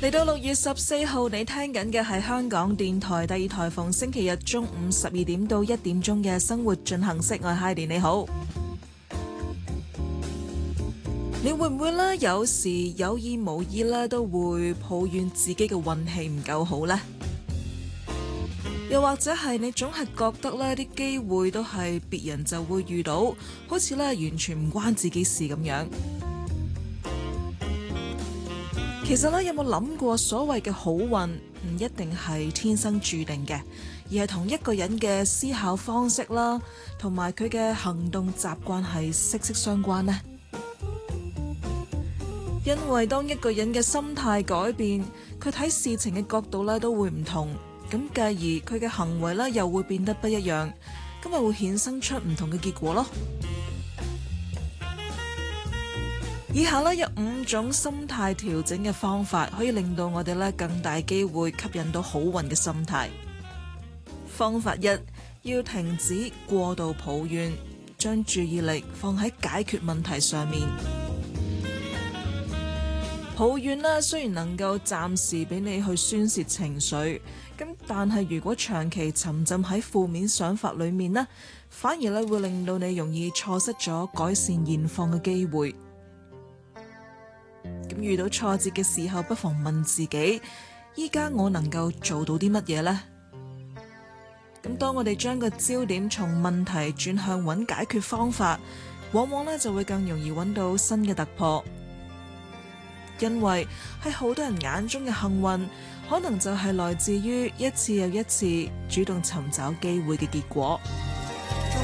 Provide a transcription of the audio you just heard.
嚟到6月14號，你聽緊嘅係香港電台第二台逢星期日中午12點到1點鐘嘅生活進行式。我係 Heidi，你好。你會唔會呢？有時有意無意呢，都會抱怨自己嘅運氣唔夠好呢？又或者係你總係覺得呢啲機會都係別人就會遇到，好似呢完全唔關自己事咁樣。其實咧，有冇諗過所謂嘅好運唔一定係天生注定嘅，而係同一個人嘅思考方式啦，同埋佢嘅行動習慣係息息相關呢？因為當一個人嘅心態改變，佢睇事情嘅角度咧都會唔同，咁繼而佢嘅行為咧又會變得不一樣，咁咪會衍生出唔同嘅結果咯。以下呢有5種心態調整嘅方法，可以令到我哋呢更大機會吸引到好運嘅心態。方法1，要停止過度抱怨，將注意力放喺解決問題上面。抱怨呢雖然能夠暫時俾你去宣泄情緒，咁但係如果長期沉浸喺負面想法裏面呢，反而呢會令到你容易錯失咗改善現況嘅機會。咁遇到挫折嘅時候，不妨問自己：依家我能夠做到啲乜嘢呢？咁當我哋將個焦點從問題轉向揾解決方法，往往呢就會更容易揾到新嘅突破。因為喺好多人眼中嘅幸運，可能就係來自於一次又一次主動尋找機會嘅結果。